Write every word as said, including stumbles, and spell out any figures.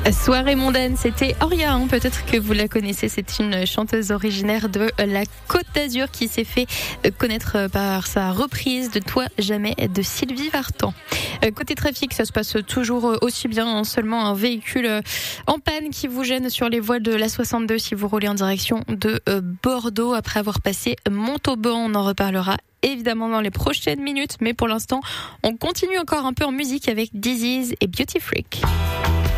Soirée mondaine, c'était Oria, hein, peut-être que vous la connaissez, c'est une chanteuse originaire de la Côte d'Azur qui s'est fait connaître par sa reprise de Toi jamais de Sylvie Vartan. Côté trafic, ça se passe toujours aussi bien, hein, seulement un véhicule en panne qui vous gêne sur les voies de l'A soixante-deux si vous roulez en direction de Bordeaux après avoir passé Montauban. On en reparlera évidemment dans les prochaines minutes, mais pour l'instant, on continue encore un peu en musique avec Disease et Beauty Freak.